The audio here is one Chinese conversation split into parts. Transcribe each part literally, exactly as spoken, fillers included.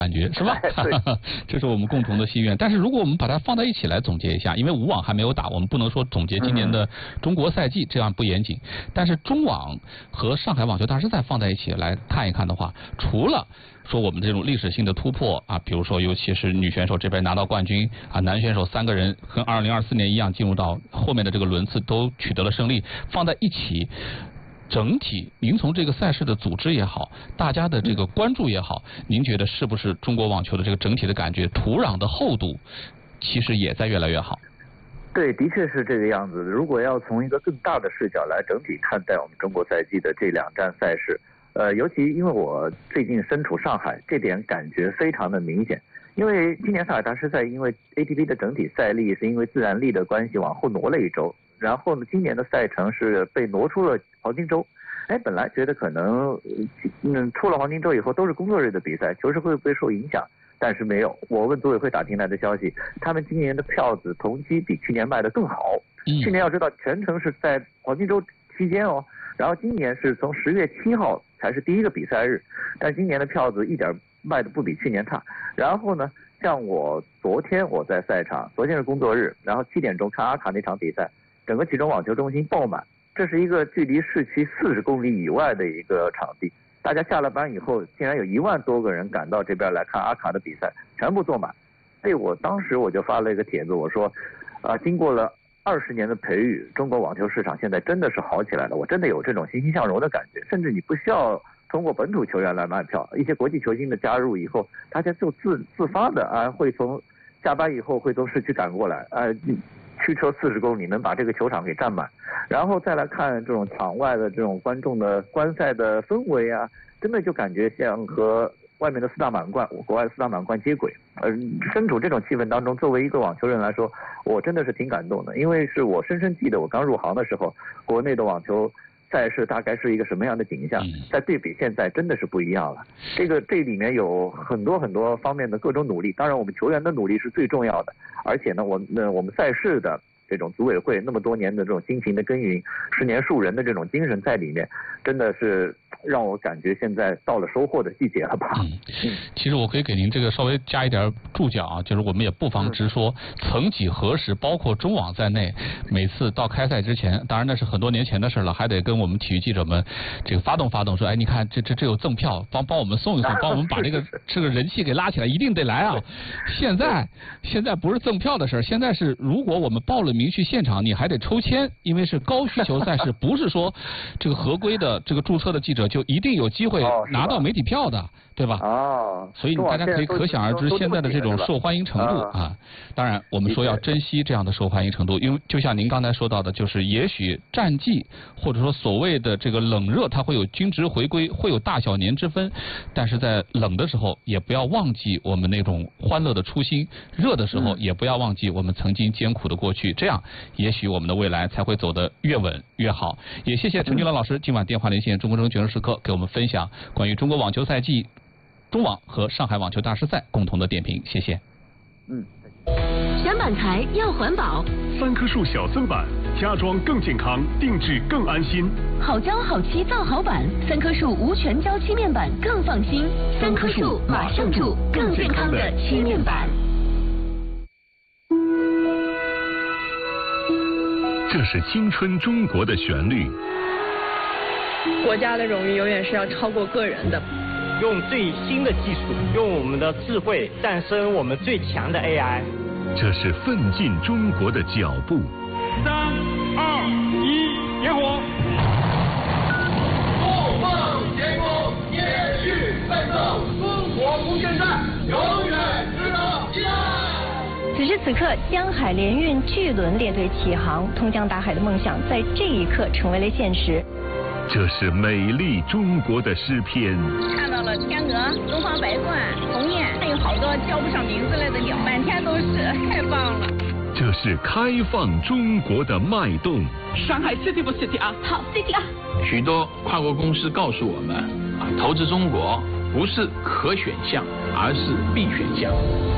感觉是吧？这是我们共同的心愿。但是如果我们把它放在一起来总结一下，因为五网还没有打，我们不能说总结今年的中国赛季，这样不严谨。但是中网和上海网球大师赛放在一起来看一看的话，除了说我们这种历史性的突破啊，比如说尤其是女选手这边拿到冠军啊，男选手三个人跟二零二四年一样进入到后面的这个轮次都取得了胜利，放在一起。整体，您从这个赛事的组织也好，大家的这个关注也好，您觉得是不是中国网球的这个整体的感觉，土壤的厚度其实也在越来越好？ 对，的确是这个样子。如果要从一个更大的视角来整体看待我们中国赛季的这两站赛事，呃，尤其因为我最近身处上海，这点感觉非常的明显。因为今年上海大师赛，因为 A T P 的整体赛历是因为自然力的关系往后挪了一周。然后呢，今年的赛程是被挪出了黄金周。哎，本来觉得可能，嗯，出了黄金周以后都是工作日的比赛，球市会不会受影响？但是没有。我问组委会打听来的消息，他们今年的票子同期比去年卖得更好。嗯、去年要知道全程是在黄金周期间哦，然后今年是从十月七号才是第一个比赛日，但今年的票子一点卖的不比去年差。然后呢，像我昨天我在赛场，昨天是工作日，然后七点钟看阿卡那场比赛。整个其中网球中心爆满，这是一个距离市区四十公里以外的一个场地。大家下了班以后，竟然有一万多个人赶到这边来看阿卡的比赛，全部坐满。所以我当时我就发了一个帖子，我说，啊、呃，经过了二十年的培育，中国网球市场现在真的是好起来了。我真的有这种欣欣向荣的感觉，甚至你不需要通过本土球员来卖票，一些国际球星的加入以后，大家就自自发的啊，会从下班以后会从市区赶过来，啊、呃。驱车四十公里能把这个球场给占满，然后再来看这种场外的这种观众的观赛的氛围啊，真的就感觉像和外面的四大满贯、国外的四大满贯接轨。呃，身处这种气氛当中，作为一个网球人来说，我真的是挺感动的，因为是我深深记得我刚入行的时候，国内的网球赛事大概是一个什么样的景象，在对比现在真的是不一样了。这个这里面有很多很多方面的各种努力，当然我们球员的努力是最重要的，而且呢，我那我们赛事的这种组委会那么多年的这种辛勤的耕耘，十年树人的这种精神在里面，真的是让我感觉现在到了收获的季节了吧。 嗯，其实我可以给您这个稍微加一点注脚啊，就是我们也不妨直说，曾几何时，包括中网在内，每次到开赛之前，当然那是很多年前的事了，还得跟我们体育记者们这个发动发动，说，哎，你看这这这有赠票，帮帮我们送一送，帮我们把这个这个人气给拉起来，一定得来啊！现在现在不是赠票的事儿，现在是如果我们报了名去现场，你还得抽签，因为是高需求赛事，不是说这个合规的这个注册的记者就一定有机会拿到媒体票的，对吧？ 哦， 所以大家可以可想而知现在的这种受欢迎程度啊。当然，我们说要珍惜这样的受欢迎程度，因为就像您刚才说到的，就是也许战绩或者说所谓的这个冷热，它会有均值回归，会有大小年之分，但是在冷的时候也不要忘记我们那种欢乐的初心，热的时候也不要忘记我们曾经艰苦的过去，这样也许我们的未来才会走得越稳越好。也谢谢陈俊乐老师今晚电话连线中国中决胜时刻给我们分享关于中国网球赛季中网和上海网球大师赛共同的点评，谢谢。 嗯， 选板材要环保， 三棵树小森板，家装更健康，定制更安心。 好胶好漆造好板，三棵树无全胶漆面板更放心。三棵树马上住，更健康的漆面板。 这是青春中国的旋律。 国家的荣誉永远是要超过个人的。 用最新的技术，用我们的智慧诞生我们最强的 A I。 这是奋进中国的脚步。 三二一，点火！ 不梦前功，延续奋斗，中国不现在，永远值得期待。 此时此刻，江海联运巨轮列队起航，通江达海的梦想在这一刻成为了现实。 这是美丽中国的诗篇。 看到了天鹅、东方白鹳、鸿雁，还有好多叫不上名字来的鸟，满天都是，太棒了。 这是开放中国的脉动。 上海 City 不 City 啊？ 好 City 啊！ 许多跨国公司告诉我们，啊，投资中国不是可选项，而是必选项。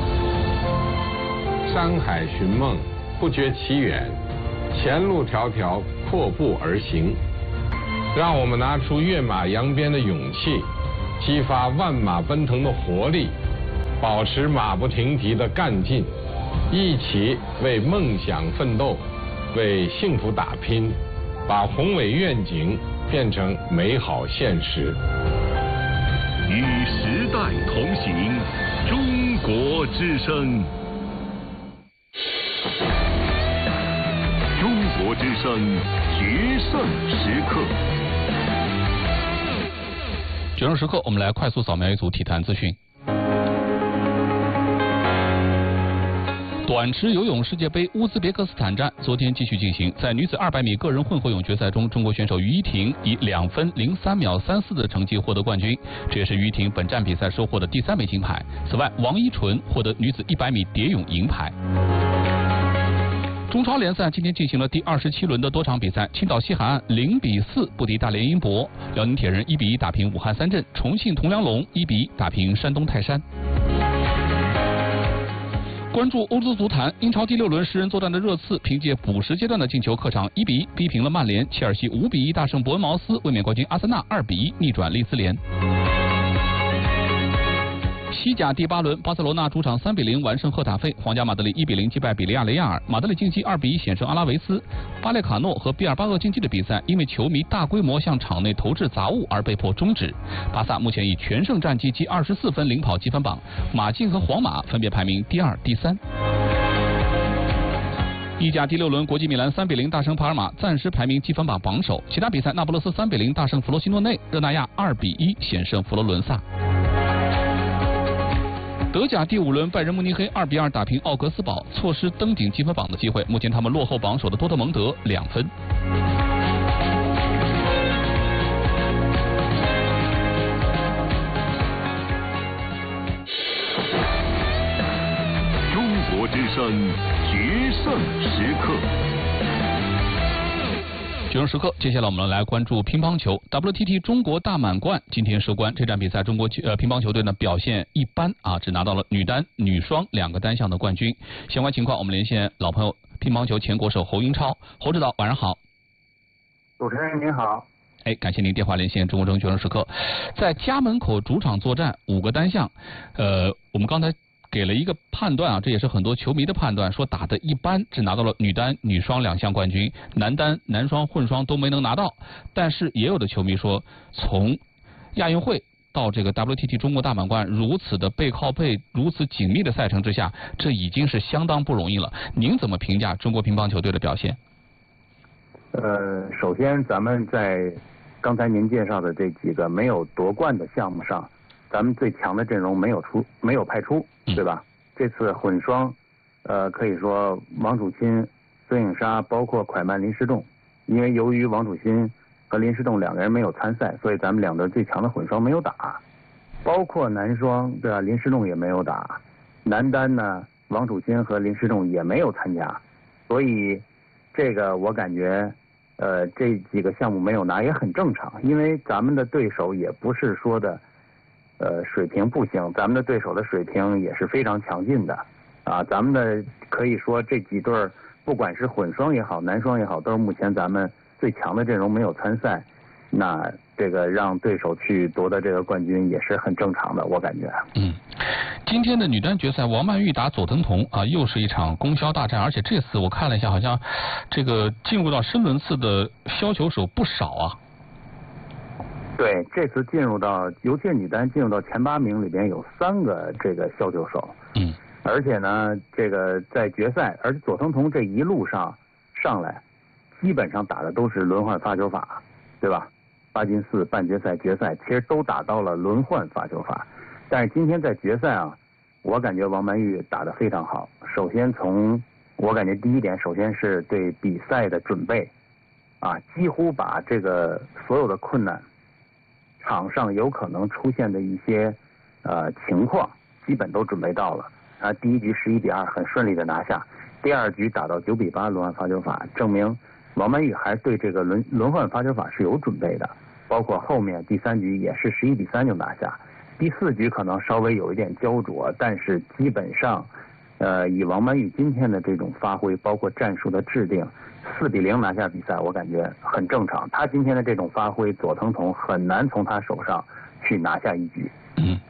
山海寻梦，不觉其远，前路迢迢，阔步而行。让我们拿出跃马扬鞭的勇气，激发万马奔腾的活力， 保持马不停蹄的干劲，一起为梦想奋斗，为幸福打拼，把宏伟愿景变成美好现实。 与时代同行，中国之声。中国之声决胜时刻。 决胜时刻，我们来快速扫描一组体坛资讯。短池游泳世界杯乌兹别克斯坦站昨天继续进行，在女子二百米个人混合泳决赛中，中国选手于依婷以两分零三秒三四的成绩获得冠军，这也是于依婷本站比赛收获的第三枚金牌。此外，王依纯获得女子一百米蝶泳银牌。中超联赛今天进行了第二十七轮的多场比赛，青岛西海岸零比四不敌大连英博，辽宁铁人一比一打平武汉三镇，重庆铜梁龙一比一打平山东泰山。关注欧洲足坛，英超第六轮十人作战的热刺凭借补时阶段的进球，客场一比一逼平了曼联，切尔西五比一大胜伯恩茅斯，卫冕冠军阿森纳二比一逆转利兹联。西甲第八轮，巴塞罗那主场三比零完胜赫塔费，皇家马德里一比零击败比利亚雷亚尔，马德里竞技二比一险胜阿拉维斯。巴列卡诺和毕尔巴鄂竞技的比赛因为球迷大规模向场内投掷杂物而被迫终止。巴萨目前以全胜战绩积二十四分领跑积分榜，马竞和皇马分别排名第二、第三。意甲第六轮，国际米兰三比零大胜帕尔马，暂时排名积分榜榜首。其他比赛，那不勒斯三比零大胜弗罗西诺内，热那亚二比一险胜佛罗伦萨。德甲第五轮，拜仁慕尼黑二比二打平奥格斯堡，错失登顶积分榜的机会。目前他们落后榜首的多特蒙德两分。 中国之声决胜时刻。 决胜时刻，接下来我们来关注乒乓球 W T T 中国大满贯今天收官。这站比赛，中国呃乒乓球队呢表现一般啊，只拿到了女单、女双两个单项的冠军。相关情况，我们连线老朋友乒乓球前国手侯英超。侯指导，晚上好。 主持人您好。 哎，感谢您电话连线中国之声决胜时刻。在家门口主场作战，五个单项，呃，我们刚才给了一个判断啊，这也是很多球迷的判断，说打得一般，只拿到了女单、女双两项冠军，男单、男双、混双都没能拿到。但是也有的球迷说，从亚运会到这个 W T T 中国大满贯如此的背靠背、如此紧密的赛程之下，这已经是相当不容易了。您怎么评价中国乒乓球队的表现？ 呃，首先咱们在刚才您介绍的这几个没有夺冠的项目上，咱们最强的阵容没有出，没有派出，对吧？这次混双，呃，可以说王楚钦、孙颖莎，包括蒯曼、林诗栋，因为由于王楚钦和林诗栋两个人没有参赛，所以咱们两队最强的混双没有打。包括男双，对吧？林诗栋也没有打。男单呢，王楚钦和林诗栋也没有参加，所以这个我感觉，呃，这几个项目没有拿也很正常，因为咱们的对手也不是说的。呃，水平不行，咱们的对手的水平也是非常强劲的，啊，咱们的可以说这几对儿，不管是混双也好，男双也好，都是目前咱们最强的阵容没有参赛，那这个让对手去夺得这个冠军也是很正常的，我感觉。 嗯，今天的女单决赛，王曼玉打左藤彤啊，又是一场供销大战，而且这次我看了一下，好像这个进入到深轮次的削球手不少啊。 对，这次进入到，尤其是女单进入到前八名里边有三个这个削球手， 嗯， 而且呢，这个在决赛，而且左藤彤这一路上上来，基本上打的都是轮换发球法，对吧？八进四、半决赛、决赛，其实都打到了轮换发球法。但是今天在决赛啊，我感觉王曼玉打得非常好。首先从我感觉第一点，首先是对比赛的准备，啊，几乎把这个所有的困难。场上有可能出现的一些呃情况，基本都准备到了。啊，第一局十一比二很顺利的拿下，第二局打到九比八轮换发球法，证明王曼玉还对这个轮轮换发球法是有准备的。包括后面第三局也是十一比三就拿下，第四局可能稍微有一点焦灼，但是基本上，呃，以王曼玉今天的这种发挥，包括战术的制定。四比零拿下比赛，我感觉很正常。他今天的这种发挥，左藤彤很难从他手上去拿下一局。 嗯，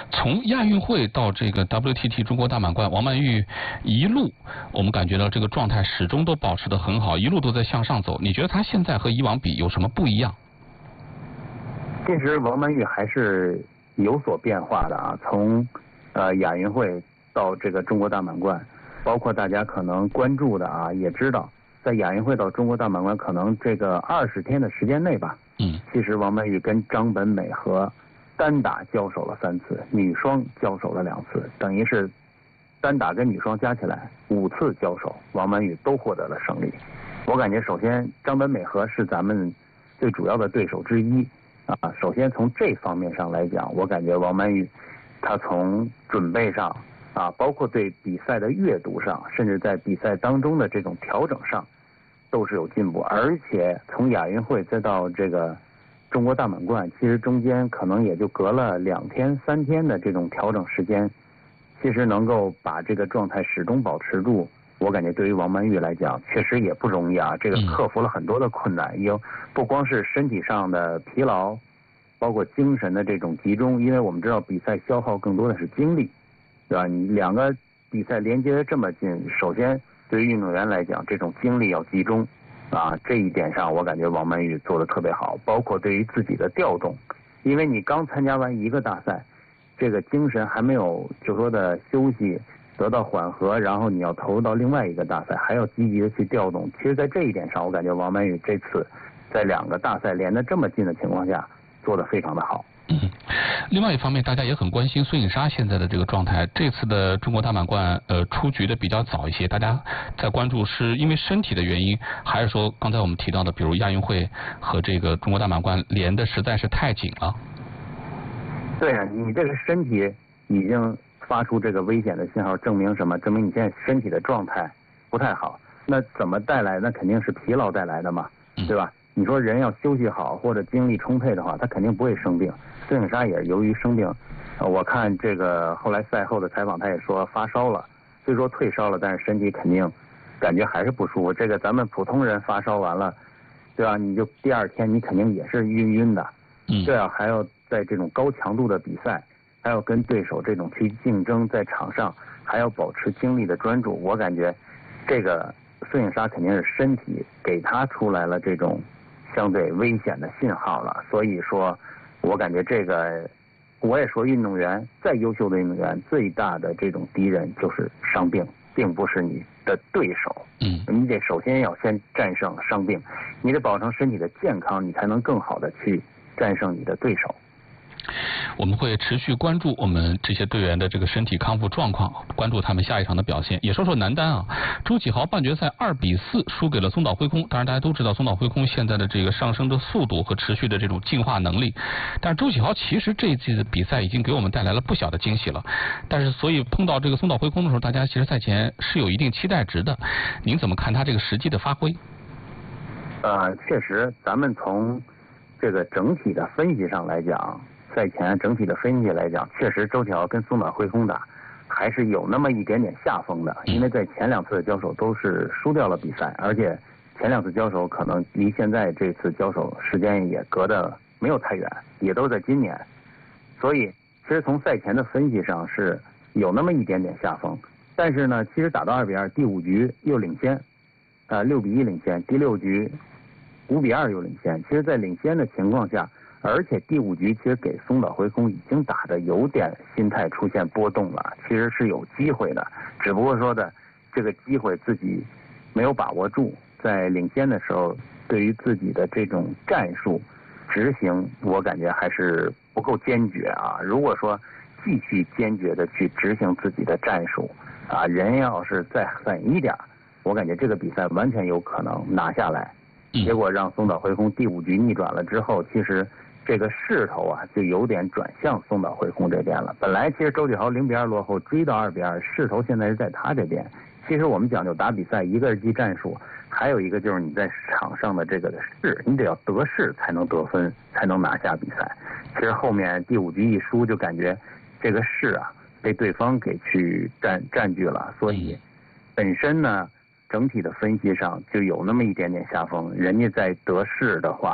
从亚运会到这个 W T T 中国大满贯，王曼玉一路我们感觉到这个状态始终都保持得很好，一路都在向上走。你觉得她现在和以往比有什么不一样？ 其实王曼玉还是有所变化的啊，从呃亚运会到这个中国大满贯，包括大家可能关注的啊，也知道在亚运会到中国大满贯可能这个二十天的时间内吧， 嗯， 其实王曼玉跟张本美和单打交手了三次，女双交手了两次，等于是单打跟女双加起来五次交手，王曼玉都获得了胜利。我感觉首先张本美和是咱们最主要的对手之一啊。首先从这方面上来讲，我感觉王曼玉她从准备上啊，包括对比赛的阅读上，甚至在比赛当中的这种调整上，都是有进步。而且从亚运会再到这个中国大满贯，其实中间可能也就隔了两天三天的这种调整时间，其实能够把这个状态始终保持住，我感觉对于王曼玉来讲确实也不容易啊。这个克服了很多的困难，有不光是身体上的疲劳，包括精神的这种集中，因为我们知道比赛消耗更多的是精力，对吧？你两个比赛连接的这么近，首先对于运动员来讲，这种精力要集中啊，这一点上我感觉王曼玉做得特别好，包括对于自己的调动，因为你刚参加完一个大赛，这个精神还没有就说的休息得到缓和，然后你要投入到另外一个大赛，还要积极的去调动。其实在这一点上，我感觉王曼玉这次在两个大赛连得这么近的情况下做得非常的好。 嗯，另外一方面，大家也很关心孙颖莎现在的这个状态。这次的中国大满贯，呃，出局的比较早一些，大家在关注是因为身体的原因，还是说刚才我们提到的，比如亚运会和这个中国大满贯连的实在是太紧了？ 对啊，你这个身体已经发出这个危险的信号，证明什么？证明你现在身体的状态不太好。那怎么带来？那肯定是疲劳带来的嘛，对吧？你说人要休息好或者精力充沛的话，他肯定不会生病。孙颖莎也是由于生病，呃，我看这个后来赛后的采访，他也说发烧了，虽说退烧了，但是身体肯定感觉还是不舒服。这个咱们普通人发烧完了，对吧？你就第二天你肯定也是晕晕的， 嗯， 对啊，还要在这种高强度的比赛，还要跟对手这种去竞争，在场上还要保持精力的专注。我感觉这个孙颖莎肯定是身体给他出来了这种相对危险的信号了，所以说我感觉这个，我也说运动员再优秀的运动员最大的这种敌人就是伤病，并不是你的对手。 嗯， 你得首先要先战胜伤病，你得保证身体的健康，你才能更好的去战胜你的对手。 我们会持续关注我们这些队员的这个身体康复状况，关注他们下一场的表现。也说说男单啊，周启豪半决赛二比四输给了松岛辉空。当然大家都知道松岛辉空现在的这个上升的速度和持续的这种进化能力，但是周启豪其实这一季的比赛已经给我们带来了不小的惊喜了。但是所以碰到这个松岛辉空的时候，大家其实赛前是有一定期待值的。您怎么看他这个实际的发挥？ 呃，确实，咱们从这个整体的分析上来讲，赛前整体的分析来讲，确实周启豪跟松岛辉空打还是有那么一点点下风的，因为在前两次的交手都是输掉了比赛，而且前两次交手可能离现在这次交手时间也隔得没有太远，也都在今年，所以其实从赛前的分析上是有那么一点点下风，但是呢，其实打到二比二，第五局又领先，呃六比一领先，第六局五比二又领先。其实，在领先的情况下，而且第五局其实给松岛辉空已经打得有点心态出现波动了，其实是有机会的，只不过说的这个机会自己没有把握住，在领先的时候，对于自己的这种战术执行，我感觉还是不够坚决啊。如果说继续坚决的去执行自己的战术啊，人要是再狠一点，我感觉这个比赛完全有可能拿下来。结果让松岛辉空第五局逆转了之后，其实这个势头啊就有点转向松岛辉空这边了。本来其实周启豪零比二落后，追到二比二，势头现在是在他这边。其实我们讲究打比赛，一个是记战术，还有一个就是你在场上的这个势，你得要得势才能得分，才能拿下比赛。其实后面第五局一输，就感觉这个势啊被对方给去占占据了，所以本身呢整体的分析上就有那么一点点下风。人家在得势的话，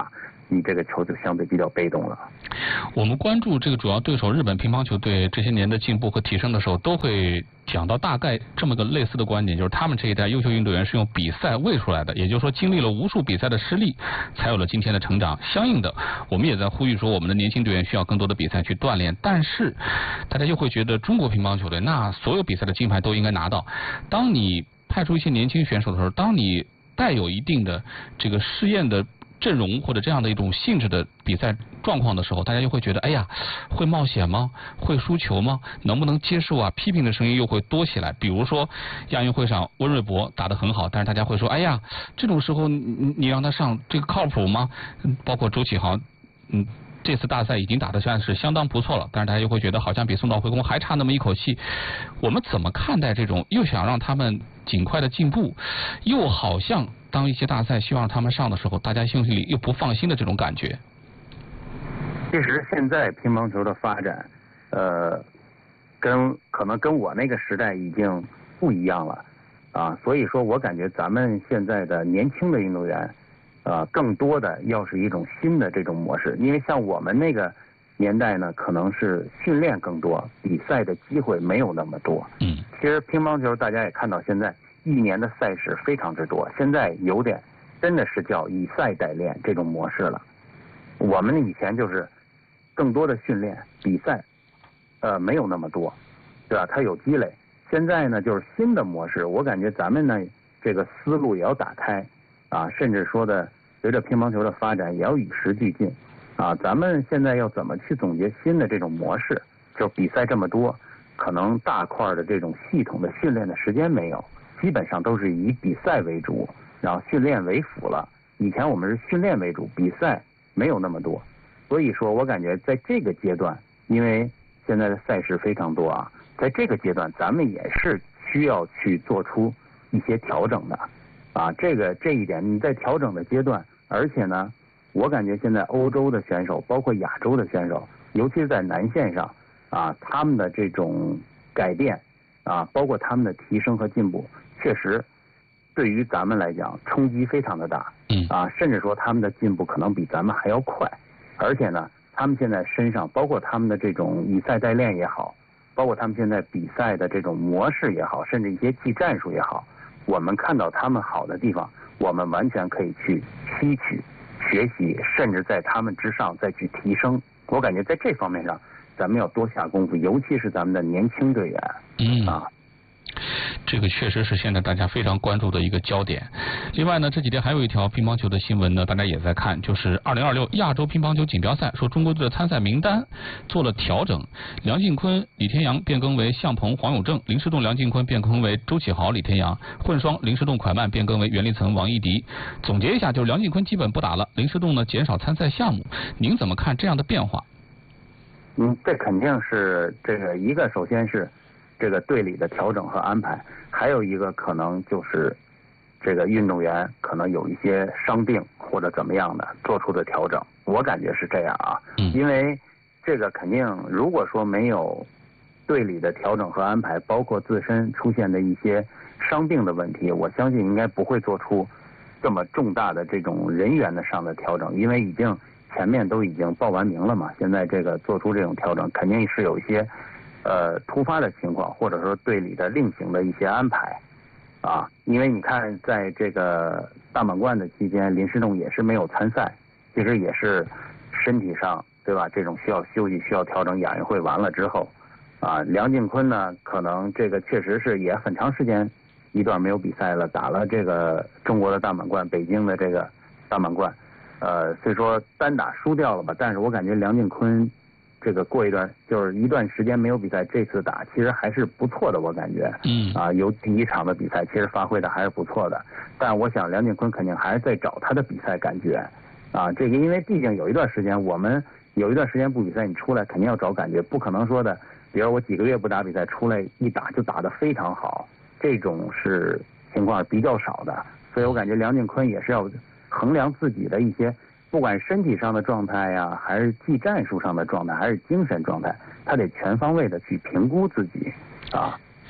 你这个球就相对比较被动了。 我们关注这个主要对手日本乒乓球队这些年的进步和提升的时候，都会讲到大概这么个类似的观点，就是他们这一代优秀运动员是用比赛喂出来的，也就是说经历了无数比赛的失利，才有了今天的成长。相应的，我们也在呼吁说，我们的年轻队员需要更多的比赛去锻炼。但是，大家又会觉得中国乒乓球队那所有比赛的金牌都应该拿到。当你派出一些年轻选手的时候，当你带有一定的这个试验的阵容或者这样的一种性质的比赛状况的时候，大家又会觉得，哎呀，会冒险吗？会输球吗？能不能接受啊？批评的声音又会多起来。比如说亚运会上温瑞博打得很好，但是大家会说，哎呀，这种时候你你让他上，这个靠谱吗？包括周启豪，嗯。这次大赛已经打得算是相当不错了，但是大家又会觉得好像比松岛惠公还差那么一口气。我们怎么看待这种又想让他们尽快的进步，又好像当一些大赛希望他们上的时候，大家心里又不放心的这种感觉？ 其实现在乒乓球的发展，呃，跟可能跟我那个时代已经不一样了啊，所以说我感觉咱们现在的年轻的运动员。呃，更多的要是一种新的这种模式，因为像我们那个年代呢，可能是训练更多，比赛的机会没有那么多。 嗯， 其实乒乓球大家也看到，现在一年的赛事非常之多，现在有点真的是叫以赛代练这种模式了。我们以前就是更多的训练比赛，呃，没有那么多，对吧？它有积累。现在呢，就是新的模式，我感觉咱们呢这个思路也要打开。啊，甚至说的，随着乒乓球的发展，也要与时俱进。啊，咱们现在要怎么去总结新的这种模式？就比赛这么多，可能大块的这种系统的训练的时间没有，基本上都是以比赛为主，然后训练为辅了。以前我们是训练为主，比赛没有那么多。所以说我感觉在这个阶段，因为现在的赛事非常多啊，在这个阶段，咱们也是需要去做出一些调整的。啊，这个这一点你在调整的阶段，而且呢，我感觉现在欧洲的选手，包括亚洲的选手，尤其是在南线上，啊，他们的这种改变，啊，包括他们的提升和进步，确实对于咱们来讲冲击非常的大， 嗯， 啊，甚至说他们的进步可能比咱们还要快，而且呢，他们现在身上，包括他们的这种以赛代练也好，包括他们现在比赛的这种模式也好，甚至一些技战术也好。我们看到他们好的地方，我们完全可以去吸取、学习，甚至在他们之上再去提升。我感觉在这方面上，咱们要多下功夫，尤其是咱们的年轻队员。 嗯啊。 这个确实是现在大家非常关注的一个焦点。另外呢，这几天还有一条乒乓球的新闻呢，大家也在看，就是二零二六亚洲乒乓球锦标赛，说中国队的参赛名单做了调整，梁靖昆、李天阳变更为向鹏、黄永正，林诗栋、梁靖昆变更为周启豪、李天阳，混双林诗栋、蒯曼变更为袁立岑、王艺迪。总结一下，就是梁靖昆基本不打了，林诗栋呢减少参赛项目。您怎么看这样的变化？ 嗯，这肯定是这个一个，首先是这个队里的调整和安排，还有一个可能就是这个运动员可能有一些伤病或者怎么样的做出的调整，我感觉是这样啊。 嗯， 因为这个肯定如果说没有队里的调整和安排，包括自身出现的一些伤病的问题，我相信应该不会做出这么重大的这种人员的上的调整，因为已经前面都已经报完名了嘛，现在这个做出这种调整肯定是有一些呃，突发的情况，或者说队里的另行的一些安排，啊，因为你看，在这个大满贯的期间，林诗栋也是没有参赛，其实也是身体上，对吧？这种需要休息、需要调整。亚运会完了之后，啊，梁靖昆呢，可能这个确实是也很长时间一段没有比赛了，打了这个中国的大满贯，北京的这个大满贯，呃，虽说单打输掉了吧，但是我感觉梁靖昆。这个过一段就是一段时间没有比赛，这次打其实还是不错的，我感觉。 嗯。 啊，有第一场的比赛，其实发挥的还是不错的。但我想梁靖昆肯定还是在找他的比赛感觉。啊，这个因为毕竟有一段时间，我们有一段时间不比赛，你出来肯定要找感觉，不可能说的，比如我几个月不打比赛，出来一打就打得非常好，这种是情况比较少的。所以我感觉梁靖昆也是要衡量自己的一些。不管身体上的状态呀，还是技战术上的状态，还是精神状态，他得全方位的去评估自己啊。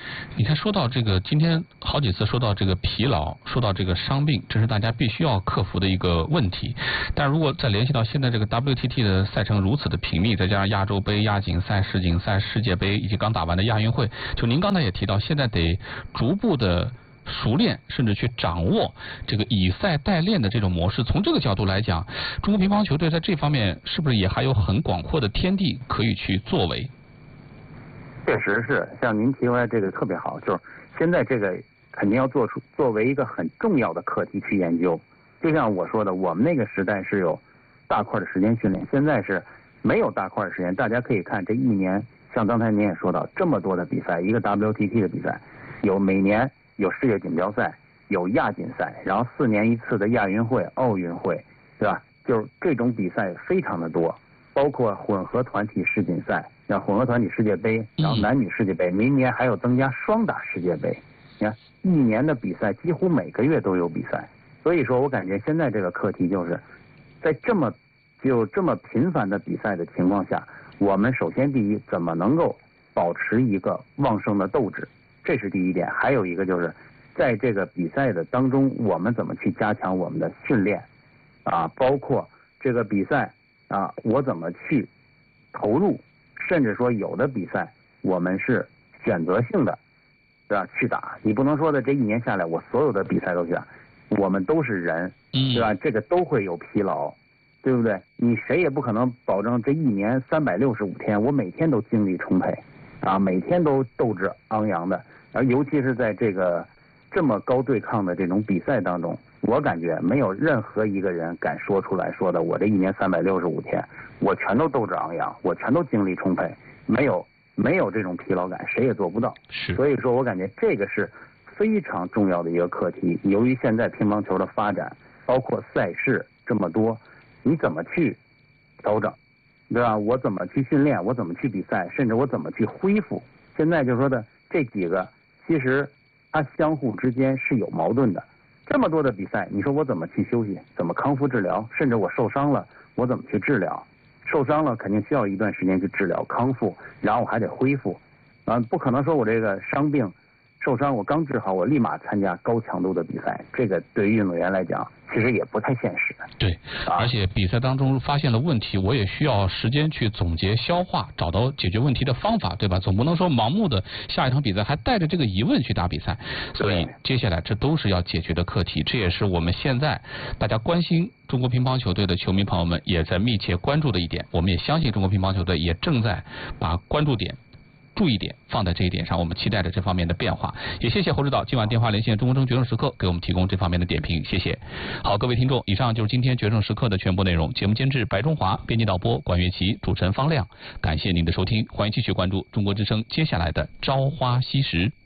你看，说到这个，今天好几次说到这个疲劳，说到这个伤病，这是大家必须要克服的一个问题。但如果再联系到现在这个 W T T 的赛程如此的频密，再加上亚洲杯、亚锦赛、世锦赛、世界杯以及刚打完的亚运会，就您刚才也提到，现在得逐步的熟练，甚至去掌握这个以赛代练的这种模式。从这个角度来讲，中国乒乓球队在这方面是不是也还有很广阔的天地可以去作为？ 确实是，像您提出来这个特别好，就是现在这个肯定要做出作为一个很重要的课题去研究。就像我说的，我们那个时代是有大块的时间训练，现在是没有大块的时间。大家可以看这一年，像刚才您也说到，这么多的比赛，一个 W T T 的比赛，有每年有世界锦标赛，有亚锦赛，然后四年一次的亚运会、奥运会，对吧？就是这种比赛非常的多，包括混合团体世锦赛。像混合团体世界杯，然后男女世界杯，明年还有增加双打世界杯。你看，一年的比赛几乎每个月都有比赛，所以说我感觉现在这个课题就是，在这么就这么频繁的比赛的情况下，我们首先第一，怎么能够保持一个旺盛的斗志，这是第一点。还有一个就是，在这个比赛的当中，我们怎么去加强我们的训练，啊，包括这个比赛啊，我怎么去投入。甚至说有的比赛我们是选择性的，对吧？去打，你不能说的这一年下来我所有的比赛都去打，我们都是人，对吧？这个都会有疲劳，对不对？你谁也不可能保证这一年三百六十五天我每天都精力充沛啊，每天都斗志昂扬的，而尤其是在这个这么高对抗的这种比赛当中，我感觉没有任何一个人敢说出来说的我这一年三百六十五天我全都斗志昂扬，我全都精力充沛，没有没有这种疲劳感，谁也做不到。 是， 所以说我感觉这个是非常重要的一个课题。由于现在乒乓球的发展，包括赛事这么多，你怎么去调整，对吧？我怎么去训练，我怎么去比赛，甚至我怎么去恢复。现在就说的这几个，其实它相互之间是有矛盾的。这么多的比赛，你说我怎么去休息，怎么康复治疗，甚至我受伤了，我怎么去治疗？受伤了肯定需要一段时间去治疗康复，然后我还得恢复，啊，不可能说我这个伤病受伤我刚治好我立马参加高强度的比赛，这个对于运动员来讲其实也不太现实。 对，而且比赛当中发现了问题，我也需要时间去总结消化，找到解决问题的方法，对吧？总不能说盲目的下一场比赛还带着这个疑问去打比赛，所以接下来这都是要解决的课题，这也是我们现在大家关心中国乒乓球队的球迷朋友们也在密切关注的一点。我们也相信中国乒乓球队也正在把关注点注意点放在这一点上，我们期待着这方面的变化。也谢谢侯指导今晚电话连线中国争决胜时刻给我们提供这方面的点评，谢谢。好，各位听众，以上就是今天决胜时刻的全部内容。节目监制白中华，编辑导播管乐琪，主持人方亮。感谢您的收听，欢迎继续关注中国之声接下来的朝花夕拾。